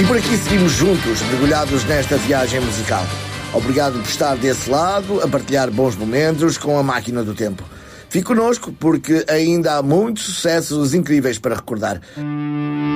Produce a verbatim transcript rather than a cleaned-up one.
E por aqui seguimos juntos, mergulhados nesta viagem musical. Obrigado por estar desse lado, a partilhar bons momentos com a máquina do tempo. Fique connosco porque ainda há muitos sucessos incríveis para recordar.